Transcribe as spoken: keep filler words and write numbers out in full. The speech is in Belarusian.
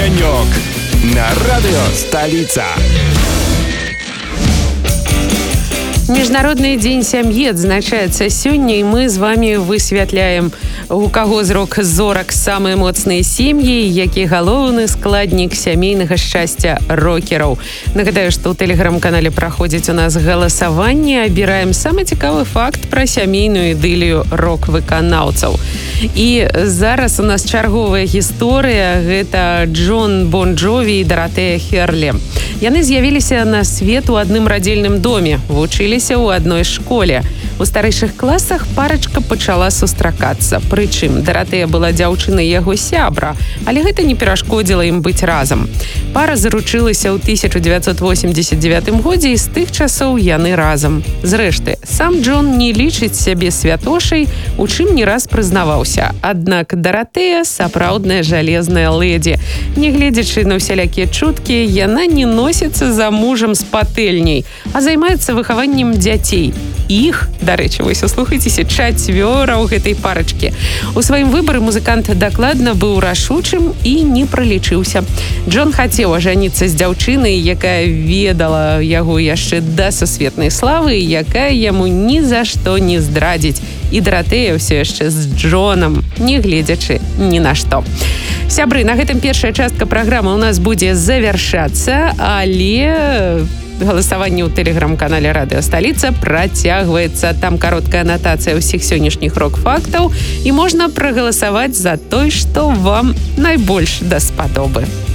Огонек на радио «Столица». Міжнародны дзень сям'і адзначаецца сёння, і мы з вами высвятляем, у каго з рок-зорак самыя моцныя сем'і, які галоўны складнік сямейнага шчасця рокераў. Нагадаю, што ў тэлеграм-канале праходзіць у нас галасаванне, абіраем самы цікавы факт пра сямейную ідылію рок-выканаўцаў. І зараз у нас чарговая гісторыя, гэта Джон Бон Джові і Даратэя Херлі. Яны з'явіліся на свет у адным радзільным доме, вучыліся ў адной школе. У старэйшых класах парачка пачала сустракацца. Прычым, Даратэя была дзяўчынай яго сябра, але гэта не перашкодзіла ім быць разам. Пара заручылася ў тысяча дзевяцьсот восемьдесят девятым годзе, і з тых часоў яны разам. Зрэшты, сам Джон не лічыць сябе святошай, у чым не раз прызнаваўся. Аднак Даратэя сапраўдная жалезная лэдзі. Нягледзячы на ўсялякія чуткі, яна не носіцца за мужам з патэльняй, а займаецца выхаваннем дзяцей. Іх, дарэчы, вось услухайцеся, чацвёра ў гэтай парачкі. У сваім выбары музыкант дакладна быў рашучым і не пралічыўся. Джон хацеў ажаніцца з дзяўчынай, якая ведала яго яшчэ да сусветнай славы, якая яму ні за што не здрадзіць. І Даратэя ўсё яшчэ з Джонам, не гледзячы ні на што. Сябры, на гэтым першая частка праграмы ў нас будзе завяршацца, але галасаванне ў тэлеграм-канале «Радыё Сталіца» працягваецца. Там кароткая анатацыя ўсіх сённяшніх рок-фактаў, і можна прагаласаваць за той, што вам найбольш даспадобы.